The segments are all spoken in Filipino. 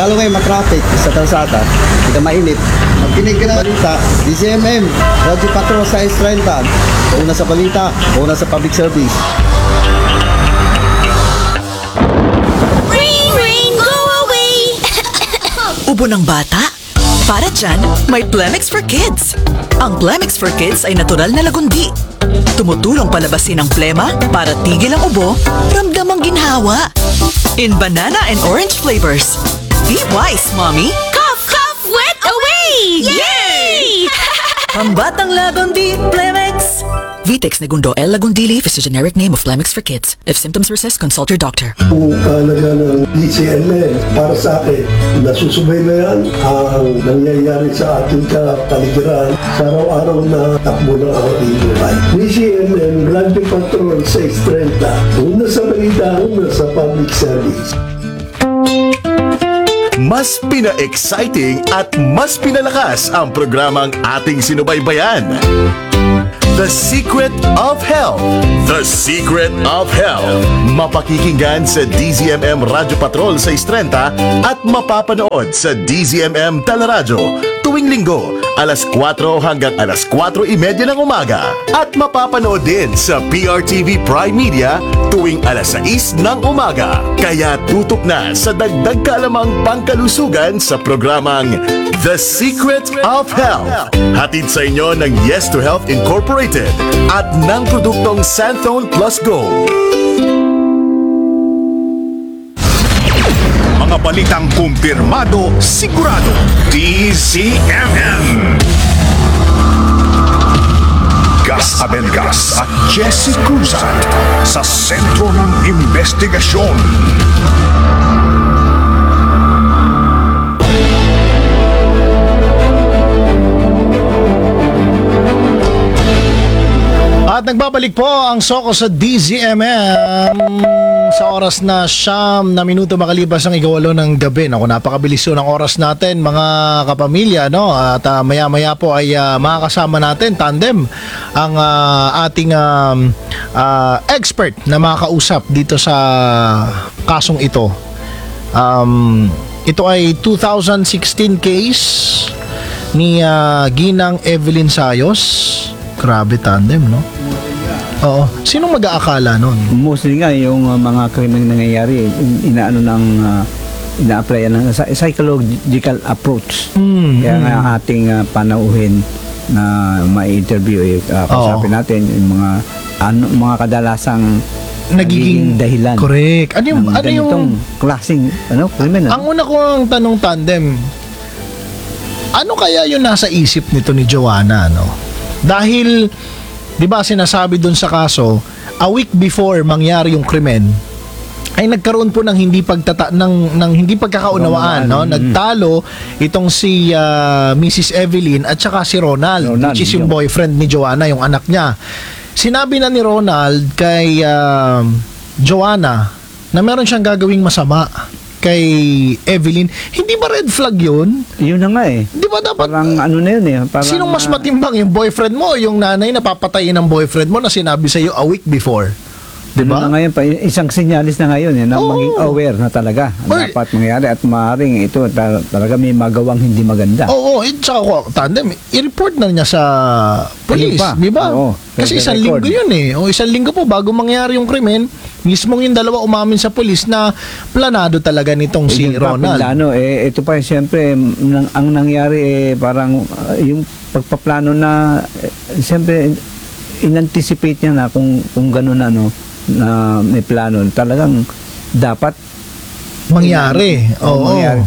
lalo ngayon matraffic sa kalsada, hindi ka mainit. Magkinig ka na balita, DZMM, Radyo Patrol sa S30, una sa balita, una sa public service. Ring, ring, go away! Ubo ng bata? Para dyan, may Plemix for Kids. Ang Plemix for Kids ay natural na lagundi. Tumutulong palabasin ang plema para tigil ang ubo, ramdam ang ginhawa. In banana and orange flavors. Be wise, Mommy! Cough, cough, wet away! Yay! Pambatang lagundi, Plemix! Vitex Negundo L. Lagundili is a generic name of Plemix for Kids. If symptoms persist, consult your doctor. Kung kahalaga ng DCMN para sa akin, nasusubaybayan ang nangyayari sa ating kapaligiran sa araw-araw na takbo ng ating buhay. DCMN, Radyo Patrol 630, una sa balita, una sa public service. Mas pina-exciting at mas pinalakas ang programang ating sinubaybayan. The Secret of Health. The Secret of Health. Mapakikinggan sa DZMM Radyo Patrol sa 630 at mapapanood sa DZMM Teleradyo tuwing linggo, alas 4 hanggang alas 4:30 ng umaga. At mapapanood din sa PRTV Prime Media tuwing alas 6 ng umaga. Kaya tutok na sa dagdag kaalamang pangkalusugan sa programang The Secret of Health. Hatid sa inyo ng Yes to Health Incorporated at ng produktong Santhone Plus Gold. Mga balitang kumpirmado, sigurado. DZMM. Gas Abelgas at Jesse Cruzat sa sentro ng investigasyon. At nagbabalik po ang Soko sa DZMM sa oras na 9 minuto makalipas ang 8 ng gabi. Naku, napakabilis yun ang oras natin mga kapamilya, no? At maya-maya po ay makakasama natin, tandem, ang ating expert na makakausap dito sa kasong ito. Ito ay 2016 case ni Ginang Evelyn Sayos. Grabe tandem, no? Oo. Sinong mag-aakala nun? Mostly nga yung mga krimeng nangyayari, inaano ng ina-apply ng psychological approach. Kaya nga ating panauhin na ma-interview, kausapin natin yung mga kadalasang nagiging dahilan. Correct. Ano yung klaseng krimen? Ang una kong tanong tandem, ano kaya yung nasa isip nito ni Joanna, no? Dahil, di ba sinasabi dun sa kaso, a week before mangyari yung krimen, ay nagkaroon po ng hindi pagkakaunawaan, no? Nagtalo itong si Mrs. Evelyn at saka si Ronald, which is yung boyfriend ni Joanna, yung anak niya. Sinabi na ni Ronald kay Joanna na meron siyang gagawing masama kay Evelyn. Hindi ba red flag yun? Yun na nga eh. Di ba dapat? Parang ano na yun eh. Parang, sinong mas matimbang, yung boyfriend mo o yung nanay na papatayin ng boyfriend mo na sinabi sa'yo a week before? Diba? Ano na ngayon, isang sinyalis na ngayon na maging aware na talaga dapat mangyari at maaaring ito talaga may magawang hindi maganda. Oo, tsaka ko, tandem, i-report na niya sa police, di ba? Kasi isang linggo yun eh. O isang linggo po bago mangyari yung krimen, mismong yung dalawa umamin sa police na planado talaga nitong si Ronald. Ito pa siyempre, ang nangyari parang yung pagpaplano na siyempre in-anticipate niya na kung gano'n na may plano talagang dapat mangyari. Mangyari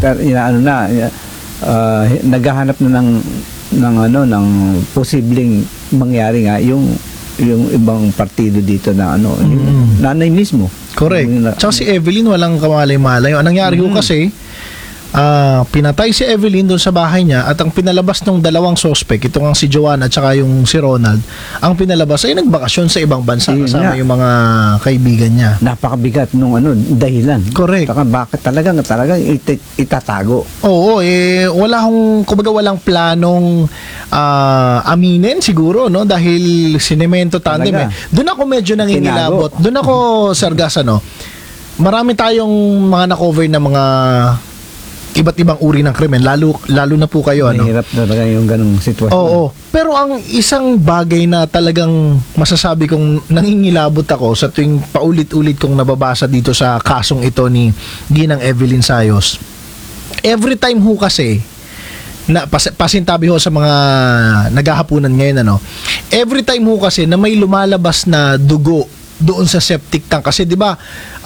naghahanap na ng posibleng mangyari nga yung ibang partido dito na yung nanay mismo. Correct. Tsaka si Evelyn walang kamalay-malay. Ang nangyari ko kasi pinatay si Evelyn doon sa bahay niya at ang pinalabas ng dalawang suspect, ito nga si Joanna at saka yung si Ronald, ang pinalabas ay nagbakasyon sa ibang bansa kasama yung mga kaibigan niya. Napakabigat nung dahilan. Correct. Bakit talagang itatago? Oo, kumbaga walang planong aminin siguro, no? Dahil sinemento tandem Doon ako medyo nangingilabot. Doon ako, Sargas, marami tayong mga na-cover na mga iba't ibang uri ng krimen, lalo na po kayo, ano? Mahirap talaga yung ganung sitwasyon. Oo. Pero ang isang bagay na talagang masasabi kong nangingilabot ako sa tuwing paulit-ulit kong nababasa dito sa kasong ito ni Ginang Evelyn Sayos, every time ho kasi, na pasintabi ho sa mga naghahapunan ngayon, ano, every time ho kasi na may lumalabas na dugo doon sa septic tank, kasi di ba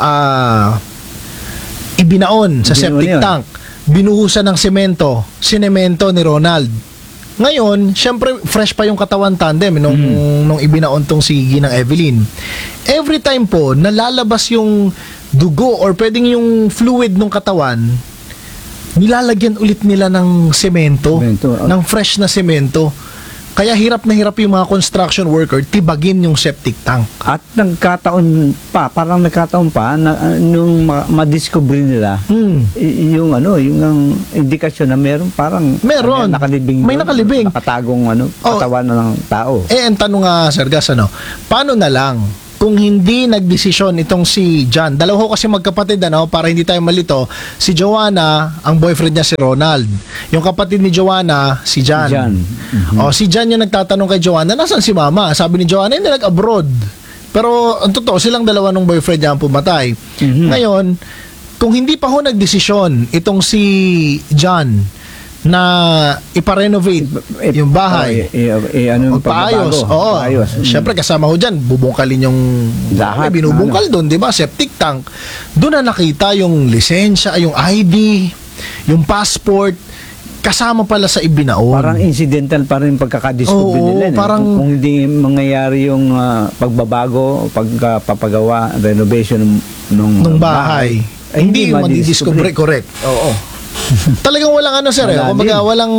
ibinaon sa septic tank, binuhusan ng sinemento ni Ronald. Ngayon, syempre fresh pa yung katawan tandem nung ibinaon tong si Ginang Evelyn. Every time po nalalabas yung dugo or pwedeng yung fluid ng katawan, nilalagyan ulit nila ng semento, ng fresh na semento. Kaya hirap na hirap yung mga construction worker tibagin yung septic tank. At nagkataon pa na nung madiscover nila yung yung indikasyon na meron nakalibing, may nakalibing, nakatagong katawan ng tao. Ang tanong nga, Sir Gas, paano na lang kung hindi nagdesisyon itong si John? Dalawa ho kasi magkapatid, para hindi tayo malito. Si Joanna, ang boyfriend niya si Ronald. Yung kapatid ni Joanna, si John. Si John yung nagtatanong kay Joanna, nasaan si Mama? Sabi ni Joanna, hindi, nag-abroad. Pero ang totoo, silang dalawa ng boyfriend niya ang pumatay. Ngayon, kung hindi pa ho nagdesisyon itong si John na ipa-renovate yung bahay, magpaayos. Oo. Siyempre kasama ho dyan, bubungkalin yung lahat, binubungkal doon, di ba? Septic tank. Doon na nakita yung lisensya, yung ID, yung passport, kasama pala sa ibinaon. Parang incidental pa rin pagkakadiscover nila. Parang, kung hindi mangyayari yung pagbabago, pagpapagawa, renovation ng bahay, hindi yung madidiscover. Correct. Oo. Talagang walang sir, kumbaga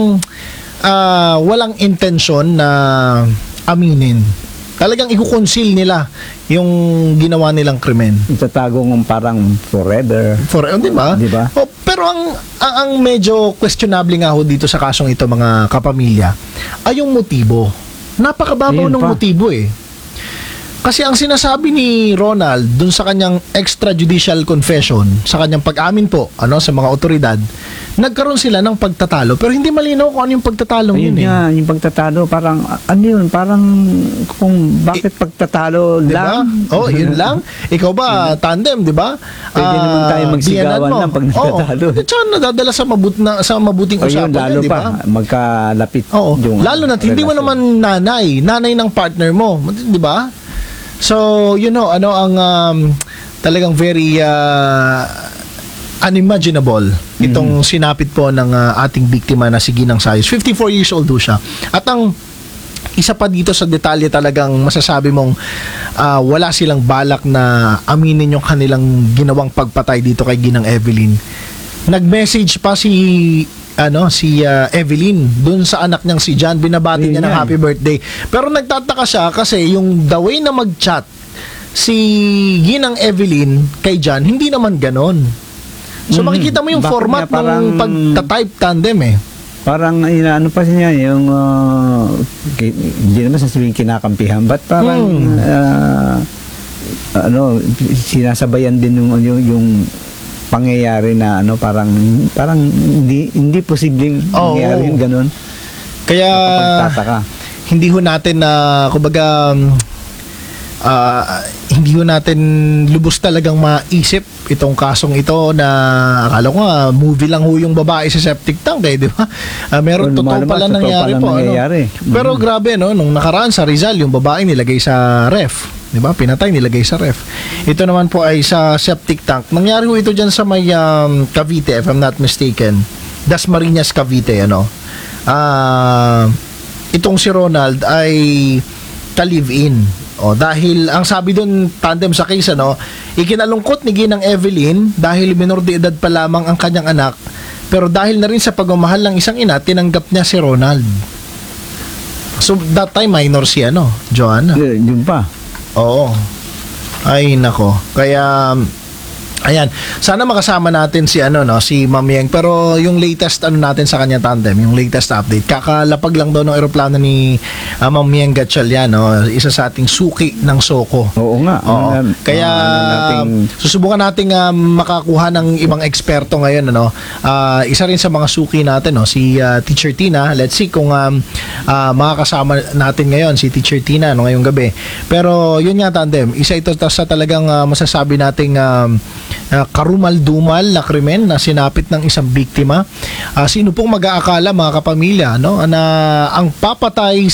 walang intensyon na aminin. Talagang i-conceal nila yung ginawa nilang krimen. Itatagong parang forever, di ba? Pero ang medyo questionable nga ho dito sa kasong ito, mga kapamilya, ay yung motibo. Napakababaw ng motibo Kasi ang sinasabi ni Ronald dun sa kanyang extrajudicial confession, sa kanyang pag-amin po sa mga otoridad, nagkaroon sila ng pagtatalo, pero hindi malinaw kung ano yung pagtatalo yun. Yung pagtatalo, parang parang kung bakit pagtatalo diba? lang. Yun lang. Ikaw ba, tandem, di ba? Pwede naman tayo magsigawan lang pag nagtatalo. Tsaka nadadala sa mabuting usapan. Lalo pa, magkalapit. Lalo na, hindi mo naman nanay ng partner mo. Di ba? So, ang talagang very unimaginable itong sinapit po ng ating biktima na si Ginang Sayos. 54 years old do siya. At ang isa pa dito sa detalye, talagang masasabi mong wala silang balak na aminin yung kanilang ginawang pagpatay dito kay Ginang Evelyn. Nag-message pa si Evelyn dun sa anak niyang si John, binabati niya ng happy birthday. Pero nagtataka siya kasi yung the way na mag-chat si Ginang Evelyn kay John, hindi naman ganon. So makikita mo yung format ng pagta-type tandem Parang inaano pa siya yung hindi naman sasabihin kinakampihan, but parang sinasabayan din yung pangyayari na parang hindi posibleng mangyari yung ganun. Kaya hindi ho natin kumbaga hindi ho natin lubos talagang maisip itong kasong ito na akala ko movie lang ho yung babae sa septic tank di ba? Meron totoo pala nangyari po. Pero grabe nung nakaraan sa Rizal, yung babae nilagay sa ref. Di ba? Pinatay, nilagay sa ref. Ito naman po ay sa septic tank. Nangyari ho ito dyan sa may Cavite, if I'm not mistaken. Dasmariñas, Cavite, itong si Ronald ay ka-live-in. Dahil ang sabi doon, tandem sa case, ikinalungkot ni Ginang Evelyn dahil minor de edad pa lamang ang kanyang anak, pero dahil na rin sa pagmamahal ng isang ina, tinanggap niya si Ronald. So that time minor si Joanna. Yun pa. Oo. Ay nako. Kaya Ayan, sana makasama natin si si Ma'am Yeng. Pero yung latest natin sa kanya tandem, yung latest update, kakalapag lang daw ng eroplano ni Ma'am Yeng Gatchalian, isa sa ating suki ng Soko. Oo nga. Oo. Kaya susubukan nating makakuha ng ibang eksperto ngayon, isa rin sa mga suki natin, si Teacher Tina. Let's see kung makakasama natin ngayon si Teacher Tina ngayong gabi. Pero yun nga tandem, isa ito sa talagang masasabi nating karumal-dumal na krimen na sinapit ng isang biktima. Sino pong mag-aakala, mga kapamilya, na ang papatay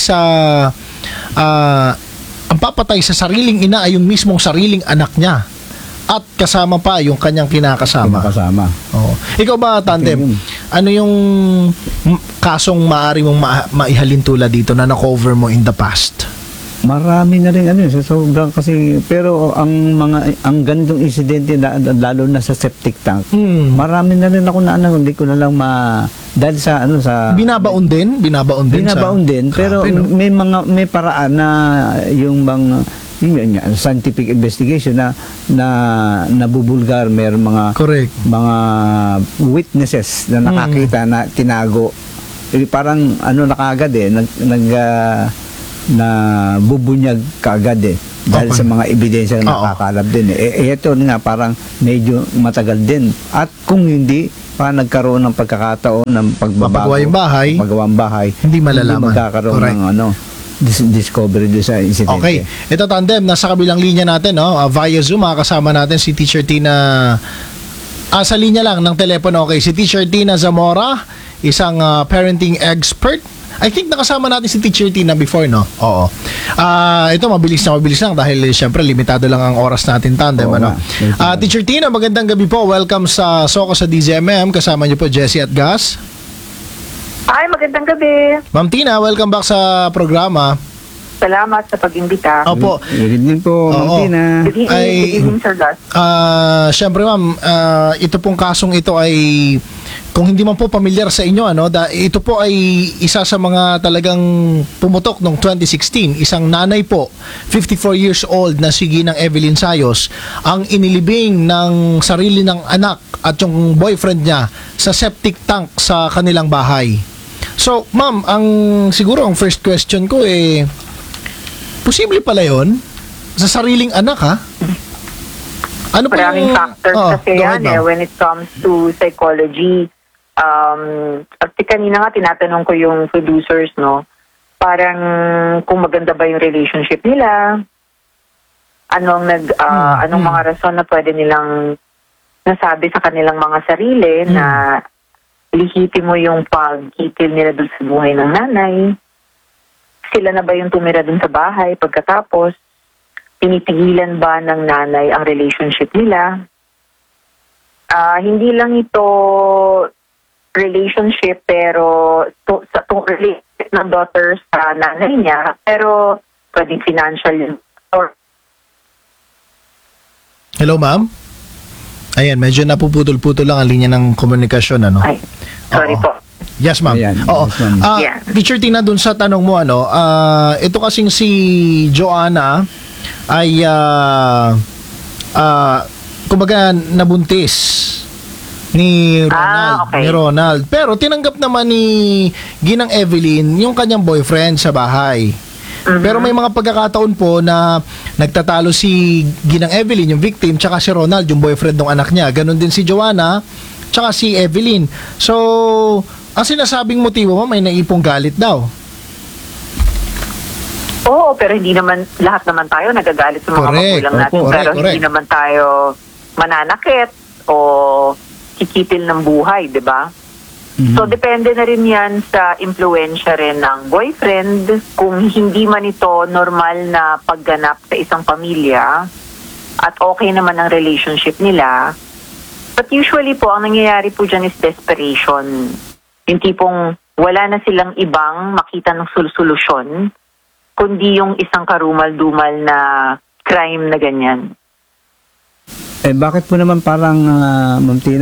sa sariling ina ay yung mismong sariling anak niya at kasama pa yung kanyang kinakasama. Oo. Ikaw ba, tandem, ano yung kasong maaari mong maihalin tulad dito na na-cover mo in the past? Marami na rin sobrang kasi, pero ang gandong insidente lalo na sa septic tank. Marami na rin ako na hindi ko na lang dahil sa binabaon din pero grabe, may paraan na yung scientific investigation na nabubulgar, may mga correct, mga witnesses na nakakita na tinago. Parang na kaagad na bubunyag kaagad dahil sa mga ebidensya na nakakalap din ito nga parang medyo matagal din, at kung hindi pa nagkaroon ng pagkakataon ng pagbabago, magawang bahay, hindi malalaman, hindi magkakaroon ng discovery doon sa incident. Okay, ito tandem, nasa kabilang linya natin via Zoom, makakasama natin si Teacher Tina sa linya lang ng telepono. Okay, si Teacher Tina Zamora, isang parenting expert. I think nakasama natin si Teacher Tina before, no? Oo. Ito, mabilis lang dahil syempre limitado lang ang oras natin tandem. Teacher Tina, magandang gabi po. Welcome sa Soko sa DZMM. Kasama niyo po Jessie at Gus. Hi, magandang gabi. Ma'am Tina, welcome back sa programa. Salamat sa pag-imbita. Opo. Good evening po, Ma'am Tina. Good evening, Sir Gus. Syempre ma'am, ito pong kasong ito ay, kung hindi man po pamilyar sa inyo, ito po ay isa sa mga talagang pumutok noong 2016. Isang nanay po, 54 years old, na si Ginang Evelyn Sayos, ang inilibing ng sarili ng anak at yung boyfriend niya sa septic tank sa kanilang bahay. So, ma'am, siguro ang first question ko posible pala yon sa sariling anak, ha? Ano po Maraming factors kasi yan when it comes to psychology. Kasi kanina nga tinatanong ko yung producers, parang kung maganda ba yung relationship nila, anong mga rason na pwede nilang nasabi sa kanilang mga sarili na lihitin mo yung pagkikil nila doon sa buhay ng nanay. Sila na ba yung tumira dun sa bahay pagkatapos? Pinitigilan ba ng nanay ang relationship nila? Hindi lang ito relationship pero relationship ng daughter sa nanay niya, pero pwedeng financial or... Hello, ma'am? Ayan, medyo napuputol-putol lang ang linya ng komunikasyon, Ay, sorry po. Yes, ma'am. Ayan, Oo. yes, Teacher Tina, dun sa tanong mo, ito kasing si Joanna ay kumbaga nabuntis ni Ronald. Okay. Ni Ronald. Pero tinanggap naman ni Ginang Evelyn yung kanyang boyfriend sa bahay. Pero may mga pagkakataon po na nagtatalo si Ginang Evelyn, yung victim, tsaka si Ronald, yung boyfriend ng anak niya. Ganon din si Joanna, tsaka si Evelyn. So, ang sinasabing motibo mo, may naipong galit daw. Oo, pero hindi naman, lahat naman tayo nagagalit sa mga magulang natin. Pero hindi naman tayo mananakit o kikipil ng buhay, di ba? So, depende na rin yan sa impluensya rin ng boyfriend. Kung hindi man ito normal na pagganap sa isang pamilya at okay naman ang relationship nila. But usually po, ang nangyayari po dyan is desperation. Yung tipong wala na silang ibang makita ng solusyon, kundi yung isang karumal-dumal na crime na ganyan. Bakit po naman parang Ma'am Tina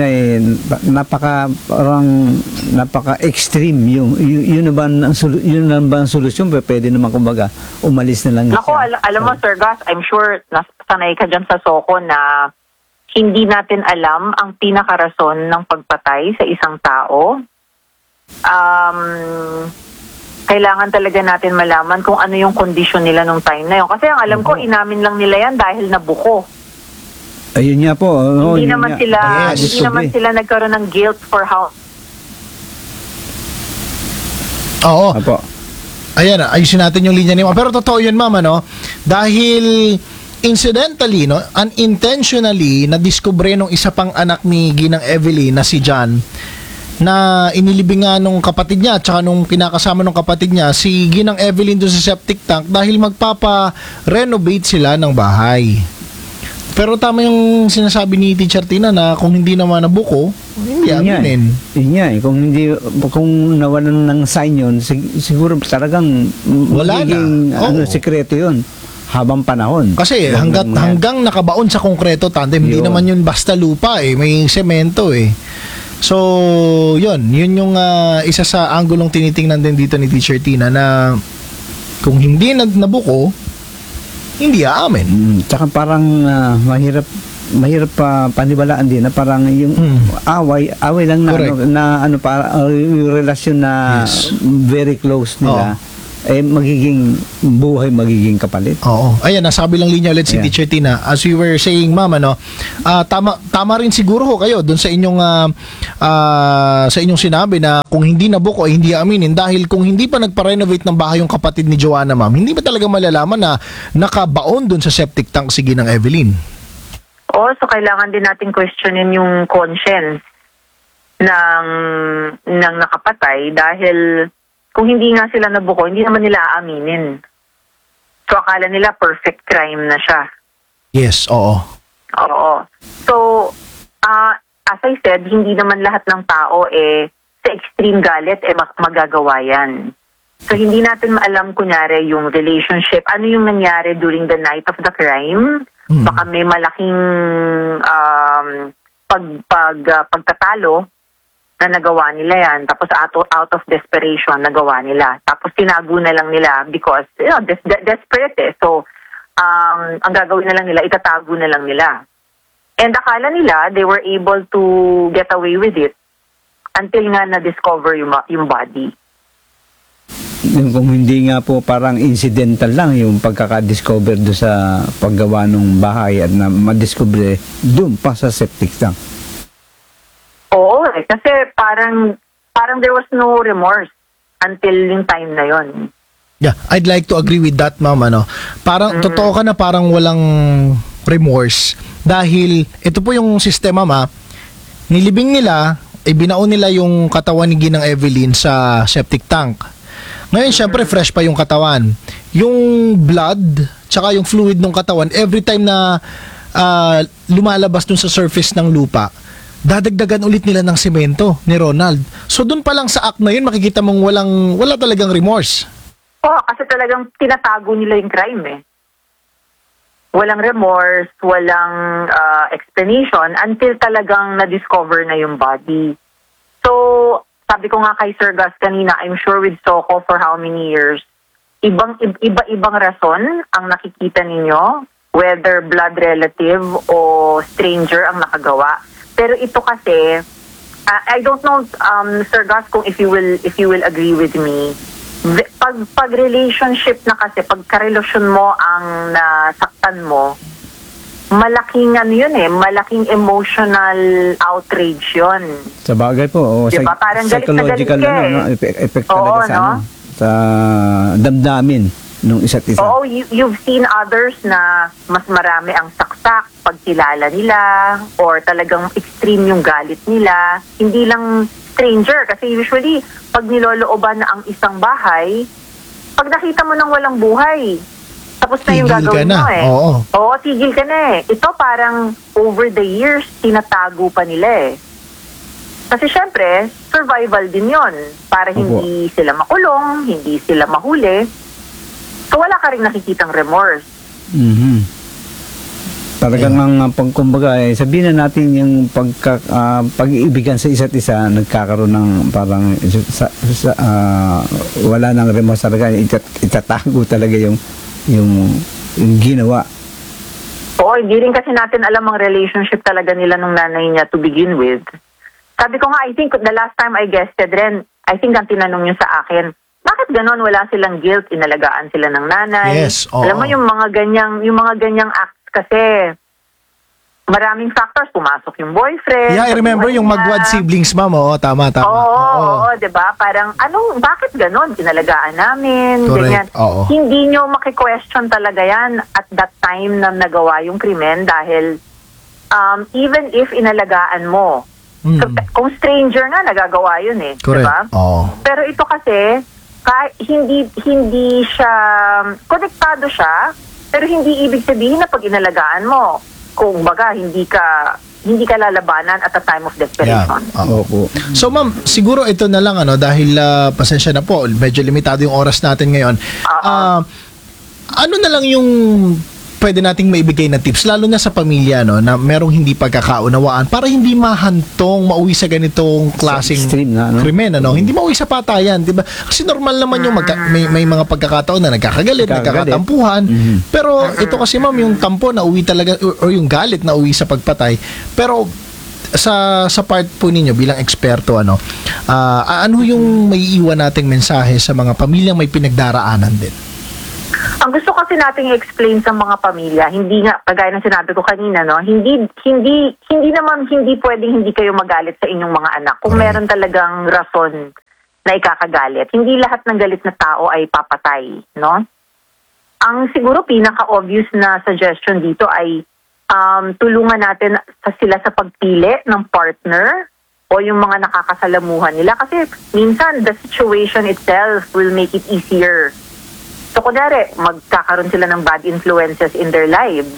napaka-extreme yun na ba ang solusyon? Pwede naman kumbaga umalis na lang. Ako, alam mo Sir Gus, I'm sure sanay ka dyan sa Soko na hindi natin alam ang pinakarason ng pagpatay sa isang tao. Kailangan talaga natin malaman kung ano yung kondisyon nila nung time na yun. Kasi ang alam ko, inamin lang nila yan dahil nabuko. Ayun nga po. Hindi naman sila nagkaroon ng guilt for how. Oo. Apo. Ayan, ayusin natin yung linya ni Ma'am. Pero totoo yun, Ma'am, ano? Dahil incidentally, no, unintentionally, nadiskubre nung isa pang anak ni Ginang Evelyn na si John, na inilibing nga nung kapatid niya at saka nung kinakasama nung kapatid niya, si Ginang Evelyn doon sa septic tank dahil magpapa-renovate sila ng bahay. Pero tama yung sinasabi ni Teacher Tina na kung hindi naman nabuko, hindi aminin. Yun nga eh. Kung nawalan ng sign yun, siguro talagang wala na. Sikreto yun habang panahon. Kasi hanggang nakabaon sa konkreto tandem, hindi naman yun basta lupa eh, may semento eh. So, yun yung isa sa anggulong tinitingnan din dito ni Teacher Tina na kung hindi nabuko, hindi aamin. Tsaka parang mahirap pa paniwalaan din na parang yung away lang na yung relasyon na very close nila. Magiging magiging kapalit. Oo. Ayan, nasabi lang linya ulit si Teacher Tina. As we were saying, Ma'am, tama rin siguro kayo doon sa inyong sinabi na kung hindi nabuko ay hindi aminin dahil kung hindi pa nagpa-renovate ng bahay yung kapatid ni Joanna, Ma'am, hindi ba talaga malalaman na nakabaon doon sa septic tank si Ginang Evelyn? Oo, so kailangan din natin questionin yung conscience ng nakapatay dahil kung hindi nga sila nabuko, hindi naman nila aaminin. So, akala nila perfect crime na siya. Yes, oo. Oo. So, as I said, hindi naman lahat ng tao sa extreme galit magagawa yan. So, hindi natin maalam, kunyari, yung relationship. Ano yung nangyari during the night of the crime? Baka may malaking pagtatalo na nagawa nila yan. Tapos out of desperation, nagawa nila. Tapos tinago na lang nila because, desperate eh. So, ang gagawin na lang nila, itatago na lang nila. And akala nila, they were able to get away with it until nga na-discover yung body. Kung hindi nga po parang incidental lang yung pagkaka-discover doon sa paggawa ng bahay at na madiscover doon pa sa septic tank. Oo, kasi parang there was no remorse until yung time na yon. Yeah, I'd like to agree with that, Ma'am. Parang totoo ka na parang walang remorse dahil ito po yung sistema, Ma. Nilibing nila, binaon nila yung katawan ni Ginang Evelyn sa septic tank. Ngayon, syempre, fresh pa yung katawan. Yung blood, tsaka yung fluid ng katawan, every time na lumalabas dun sa surface ng lupa, dadagdagan ulit nila ng semento ni Ronald. So doon pa lang sa act na yun, makikita mong wala talagang remorse. Oo, kasi talagang tinatago nila yung crime eh. Walang remorse, walang explanation until talagang na-discover na yung body. So, sabi ko nga kay Sir Gus kanina, I'm sure with Soko for how many years, iba-ibang rason ang nakikita ninyo, whether blood relative o stranger ang nakagawa. Pero ito kasi, I don't know, Sir Gus, kung if you will agree with me, pag relationship na kasi, pag karelasyon mo ang nasaktan mo, malaking malaking emotional outrage yun. Sa bagay po, diba? Parang psychological effect talaga sa damdamin nung isa't isa. Oo, you've seen others na mas marami ang saksak pag kilala nila or talagang extreme yung galit nila. Hindi lang stranger kasi usually pag nilolooban na ang isang bahay, pag nakita mo nang walang buhay, tapos na yung gagawin mo eh. Oo, tigil ka na eh. Ito parang over the years, tinatago pa nila eh. Kasi syempre, survival din yon para hindi sila makulong, hindi sila mahuli. So wala ka rin nakikitang remorse. Talagang ang pagkumbaga sabihin na natin yung pag-iibigan sa isa't isa nagkakaroon ng parang wala nang remorse talaga, itatago talaga yung ginawa. Oo, hindi rin kasi natin alam ang relationship talaga nila nung nanay niya to begin with. Sabi ko nga, I think the last time I guested rin, I think ang tinanong niyo sa akin, bakit ganon wala silang guilt, inalagaan sila ng nanay? Yes, oo. Alam mo yung mga ganyang acts kasi maraming factors, pumasok yung boyfriend. Yeah, I remember yung magwad siblings, ma'am. Oo, tama. Oo, 'di ba? Parang bakit ganon? Inalagaan namin, Correct, ganyan. oo. Hindi nyo maki-question talaga yan at that time na nagawa yung krimen dahil even if inalagaan mo, kung stranger nga nagagawa yun eh, 'di Correct. ba? Oo. Pero ito kasi hindi siya konektado siya, pero hindi ibig sabihin na pag inalagaan mo, kung baga hindi ka lalabanan at the time of desperation. Opo. So ma'am, siguro ito na lang dahil pasensya na po, medyo limitado yung oras natin ngayon. Ano na lang yung pwede nating maibigay na tips lalo na sa pamilya na merong hindi pagkakaunawaan para hindi mahantong mauwi sa ganitong klaseng krimen hindi mauwi sa patayan, 'di ba? Kasi normal naman yung may mga pagkakataon na nagkakatampuhan. Pero ito kasi ma'am, yung tampo na uwi talaga o yung galit na uwi sa pagpatay. Pero sa part po ninyo bilang eksperto ano yung maiiwan nating mensahe sa mga pamilyang may pinagdaraanan din? Ang gusto kasi nating i-explain sa mga pamilya, hindi nga, kagaya ng sinabi ko kanina, hindi pwedeng hindi kayo magalit sa inyong mga anak kung meron talagang rason na ikakagalit. Hindi lahat ng galit na tao ay papatay, no? Ang siguro pinaka-obvious na suggestion dito ay tulungan natin sila sa pagpili ng partner o yung mga nakakasalamuhan nila kasi minsan the situation itself will make it easier. So, kunyari, magkakaroon sila ng bad influences in their lives.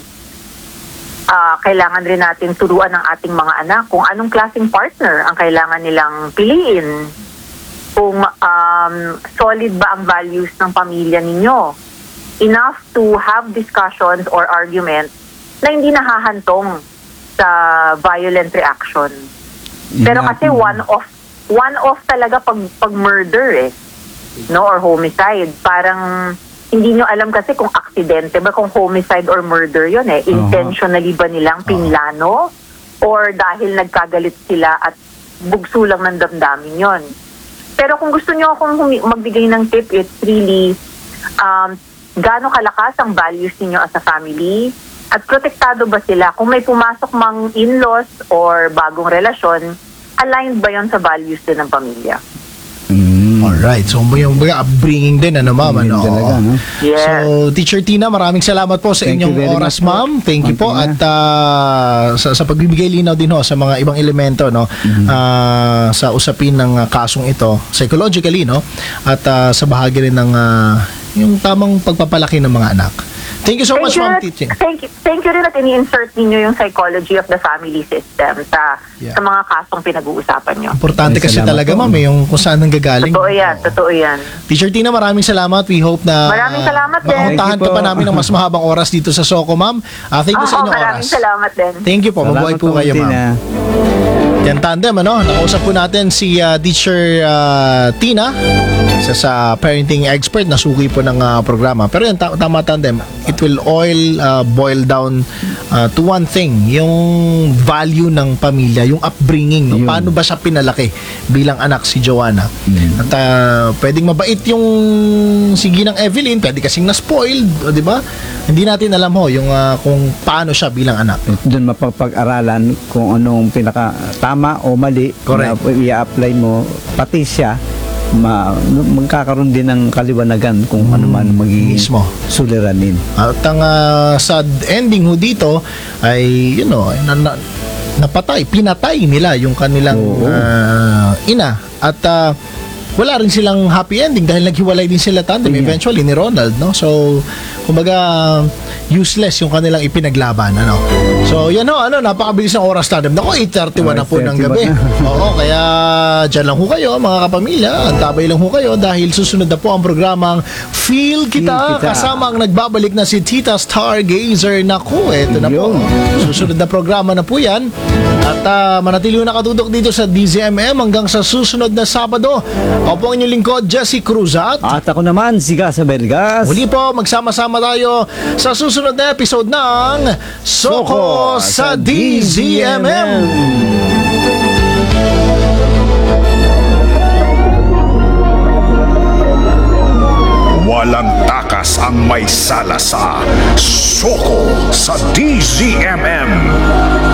Kailangan rin natin turuan ng ating mga anak kung anong klaseng partner ang kailangan nilang piliin. Kung solid ba ang values ng pamilya ninyo. Enough to have discussions or arguments na hindi nahahantong sa violent reaction. Pero kasi one-off talaga pag murder no, or homicide. Parang hindi nyo alam kasi kung aksidente ba, kung homicide or murder yun intentionally ba nilang pinlano or dahil nagkagalit sila at bugso lang ng damdamin yon. Pero kung gusto nyo akong magbigay ng tip, it's really gaano kalakas ang values ninyo as a family at protektado ba sila kung may pumasok mang in-laws or bagong relasyon, aligned ba yon sa values din ng pamilya. Alright, so yung upbringing din ma'am. Yes. So Teacher Tina, maraming salamat po sa inyong oras ma'am. Thank you po at sa pagbibigay linaw din sa mga ibang elemento sa usapin ng kasong ito psychologically at sa bahagi rin ng yung tamang pagpapalaki ng mga anak. Thank you so much, ma'am, teaching. Thank you rin at ini-insert ninyo yung psychology of the family system sa mga kasong pinag-uusapan nyo. Importante kasi talaga, ma'am, yung kung saan nanggagaling. Totoo yan. Teacher Tina, maraming salamat. We hope na maraming salamat din. makapuntahan ka pa namin ng mas mahabang oras dito sa Soco, ma'am. Thank you sa inyong oras. Maraming salamat din. Thank you po. Mabuhay po kayo, ma'am. Yan tandem, nakausap po natin si Teacher Tina, isa sa parenting expert na suki po ng programa. Pero yan, tama tandem, it will boil down to one thing, yung value ng pamilya, yung upbringing, paano ba siya pinalaki bilang anak si Joanna. At pwedeng mabait yung si Ginang Evelyn, pwede kasing na-spoiled, di ba? Hindi natin alam yung kung paano siya bilang anak. Doon mapapag-aralan kung anong pinaka tama o mali na i-apply mo, pati siya magkakaroon din ng kaliwanagan kung ano man magiging suliranin. At ang sad ending dito ay pinatay nila yung kanilang ina at wala rin silang happy ending dahil naghiwalay din sila tandem eventually ni Ronald, no? So kumbaga useless yung kanilang ipinaglaban, So yan ho, napakabilis ng oras natin. Naku, 8:31 na po ng gabi. Oo, kaya dyan lang ho kayo mga kapamilya. Antabay lang ho kayo dahil susunod na po ang programang Feel Kita. Kasama ang nagbabalik na si Tita Stargazer. Naku, eto na po. Susunod na programa na po yan. At manatili ho nakatutok dito sa DZMM hanggang sa susunod na Sabado. Ako po ang inyong lingkod, Jesse Cruzat. At ako naman, si Gas Abelgas. Muli po, magsama-sama tayo sa susunod na episode ng Soko sa DZMM. Walang takas ang may sala sa Soko sa DZMM.